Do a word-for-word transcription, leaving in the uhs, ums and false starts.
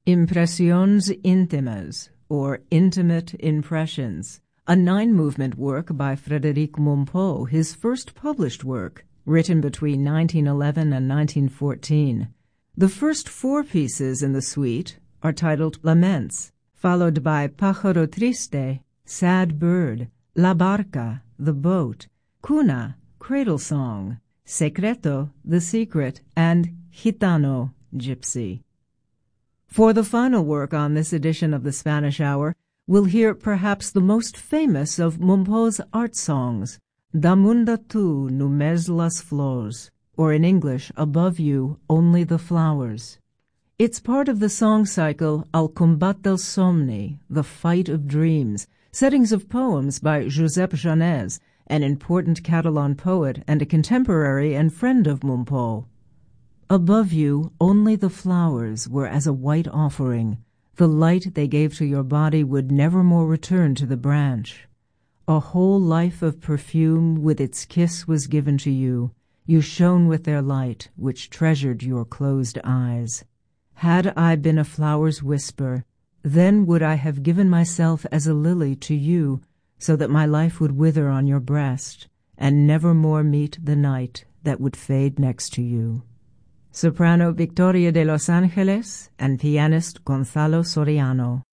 Impressions Íntimas, or Intimate Impressions, a nine-movement work by Frédéric Mompou, his first published work, written between nineteen eleven and nineteen fourteen. The first four pieces in the suite are titled Laments, followed by Pájaro Triste, Sad Bird, La Barca, The Boat, Cuna, Cradle Song, Secreto, The Secret, and Gitano, Gypsy. For the final work on this edition of the Spanish Hour, we'll hear perhaps the most famous of Mompou's art songs, Damunda tu només las flors, or in English, Above You, Only the Flowers. It's part of the song cycle Al combat del somni, The Fight of Dreams, settings of poems by Josep Janés, an important Catalan poet and a contemporary and friend of Mompou. Above you, only the flowers were as a white offering. The light they gave to your body would never more return to the branch. A whole life of perfume with its kiss was given to you. You shone with their light, which treasured your closed eyes. Had I been a flower's whisper, then would I have given myself as a lily to you, so that my life would wither on your breast, and never more meet the night that would fade next to you. Soprano Victoria de Los Angeles and pianist Gonzalo Soriano.